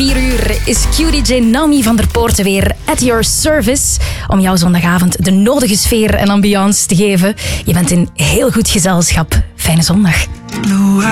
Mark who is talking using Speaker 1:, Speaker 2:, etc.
Speaker 1: 4 uur is QDJ Naomi van der Poorten weer at your service om jouw zondagavond de nodige sfeer en ambiance te geven. Je bent in heel goed gezelschap. Fijne zondag.